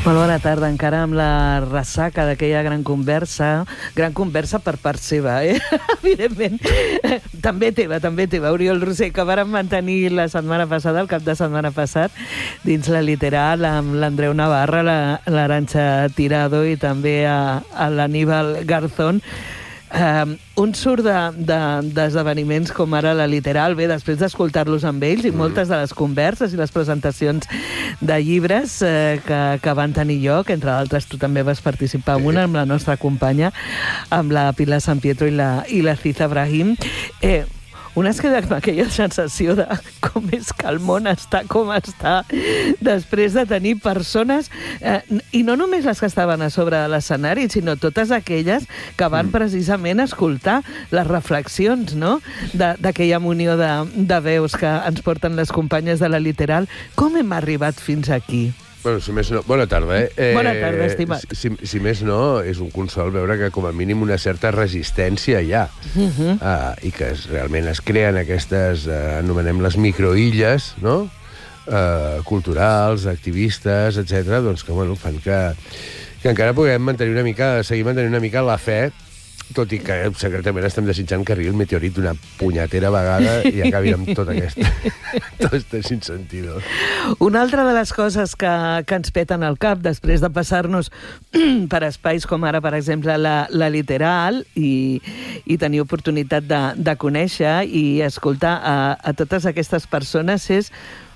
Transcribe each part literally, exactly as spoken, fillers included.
Molt bona tarda, encara amb la ressaca d'aquella gran conversa, gran conversa per part seva, eh? Evidentment. També teva, també teva, Oriol Rosell, que vàrem mantenir la setmana passada, el cap de setmana passat, dins la Literal, amb l'Andreu Navarra, l'Arantxa Tirado i també a, a l'Aníbal Garzón. Uh, un surt d'esdeveniments de, de, com ara la Literal, bé, després d'escoltar-los amb ells i moltes de les converses i les presentacions de llibres uh, que, que van tenir lloc, entre d'altres tu també vas participar en una amb la nostra companya, amb la Pilar San Pietro i la, i la Ciza Brahim. Eh, un es queda amb aquella sensació de com és que el món està com està després de tenir persones, eh, i no només les que estaven a sobre de l'escenari, sinó totes aquelles que van precisament escoltar les reflexions, no?, d'aquella munió de, de veus que ens porten les companyes de la Literal. Com hem arribat fins aquí? Bueno, si més no... Bona tarda, eh? Bona tarda, estimat. Si, si més no, és un consol veure que com a mínim una certa resistència hi ha. Uh -huh. uh, I que es, realment es creen aquestes, uh, anomenem les microilles, no?, uh, culturals, activistes, etcètera, doncs que, bueno, fan que, que encara puguem mantenir una mica, seguir mantenint una mica la fe, tot i que secretament estem desitjant que arribi el meteorit d'una punyetera vegada i acabi amb tot aquest, tot este sinsentido. Una altra de les coses que, que ens peten al cap després de passar-nos per espais com ara, per exemple, la, la Literal i, i tenir oportunitat de, de conèixer i escoltar a, a totes aquestes persones és...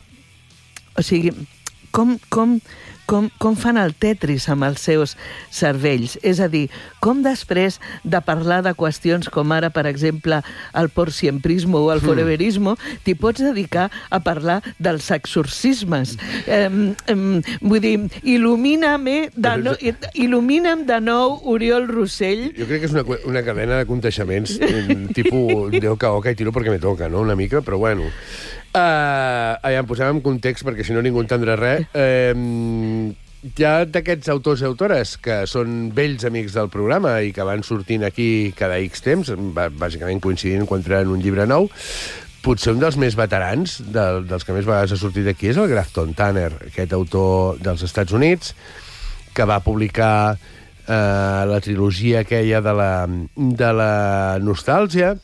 O sigui, com... com Com, com fan el Tetris amb els seus cervells. És a dir, com després de parlar de qüestions com ara, per exemple, el porsiemprismo o el foreverismo, t'hi pots dedicar a parlar dels exorcismes. Eh, eh, vull dir, il·lumina'm de, no, il·lumina'm de nou, Oriol Rosell. Jo crec que és una, una cadena de conteixements tipus de oca oca i tiro perquè me toca, no?, una mica, però bueno... Uh, ja em posem en context perquè si no ningú entendrà res. Uh, hi ha d'aquests autors i autores que són vells amics del programa i que van sortint aquí cada X temps, bàsicament coincidint quan treuen un llibre nou. Potser un dels més veterans, de, dels que més vegades ha sortit aquí, és el Grafton Tanner, aquest autor dels Estats Units, que va publicar uh, la trilogia aquella de la, de la nostàlgia,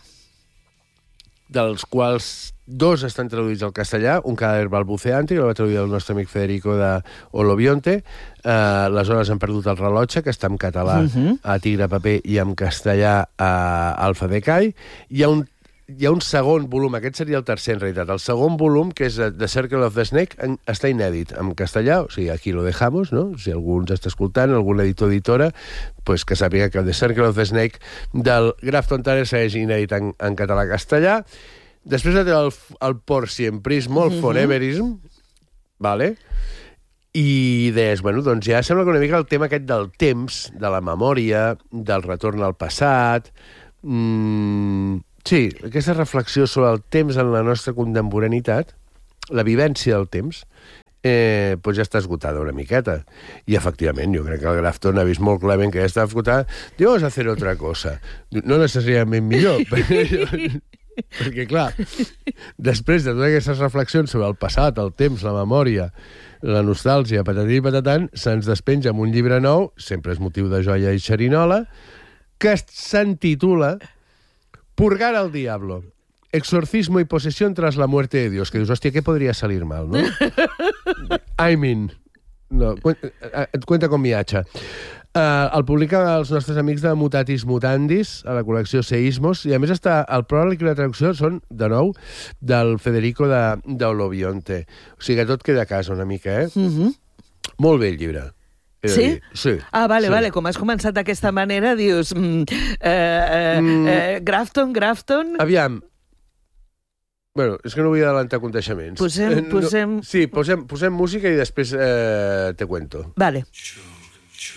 dels quals dos estan traduïts al castellà, un cadàver balbuceante, que el va traduir el nostre amic Federico de Olobionte, uh, Les hores han perdut el rellotge, que està en català uh -huh. a Tigre Paper i en castellà a Alfa Decay. Hi ha un hi ha un segon volum, aquest seria el tercer en realitat, el segon volum, que és The Circle of the Snake, en, està inèdit en castellà, o sigui, aquí lo dejamos, no?, si algú ens està escoltant, algun editor o editora, pues que sàpiga que The Circle of the Snake del Grafton Tanner segueix inèdit en, en català-castellà. Després de el, el porsiemprismo, el foreverism, vale? I deies, bueno, doncs ja sembla que una mica el tema aquest del temps, de la memòria, del retorn al passat... Mmm, sí, aquesta reflexió sobre el temps en la nostra contemporaneitat, la vivència del temps, eh, doncs ja està esgotada una miqueta. I, efectivament, jo crec que el Grafton ha vist molt clarament que ja està esgotada. Diu, vamos a hacer otra cosa. No necessàriament millor, perquè... Perquè, clar, després de totes aquestes reflexions sobre el passat, el temps, la memòria, la nostàlgia, patatí i patatant, se'ns despenja amb un llibre nou, sempre és motiu de joia i xerinola, que s'entitula Purgar al diablo. Exorcismo y posesión tras la muerte de Dios. Que dius, hòstia, què podria salir mal, no? I mean... No, cuenta, cuenta con mi hacha. Uh, el publiquen els nostres amics de Mutatis Mutandis, a la col·lecció Seismos, i a més està el pròleg i la traducció són, de nou, del Federico de, de Olobionte. O sigui que tot queda a casa una mica, eh? Mhm. Molt bé el llibre. Sí? Sí. Ah, vale, sí. vale. Com has començat d'aquesta manera, dius... Mm, eh, eh, Mm. eh, Grafton, Grafton... Aviam. Bueno, és que no vull adelantar conteixements. Posem, Eh, no- posem... Sí, posem, posem música i després eh, te cuento. Vale.